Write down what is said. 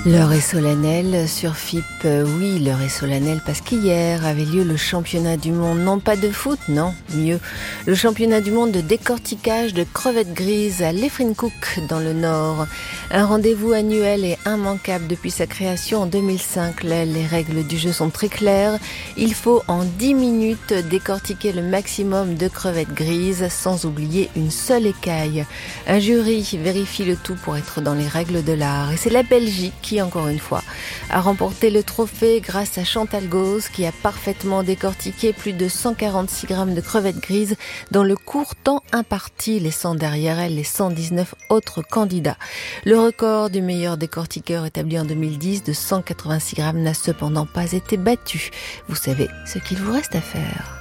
L'heure est solennelle sur FIP, oui, l'heure est solennelle parce qu'hier avait lieu le championnat du monde, non pas de foot, non, mieux, le championnat du monde de décortiquage de crevettes grises à Lefrencook dans le Nord. Un rendez-vous annuel et immanquable depuis sa création en 2005. Les règles du jeu sont très claires, il faut en 10 minutes décortiquer le maximum de crevettes grises sans oublier une seule écaille. Un jury vérifie le tout pour être dans les règles de l'art et c'est la Belgique qui, encore une fois, a remporté le trophée grâce à Chantal Gauze qui a parfaitement décortiqué plus de 146 grammes de crevettes grises dans le court temps imparti, laissant derrière elle les 119 autres candidats. Le record du meilleur décortiqueur établi en 2010 de 186 grammes n'a cependant pas été battu. Vous savez ce qu'il vous reste à faire.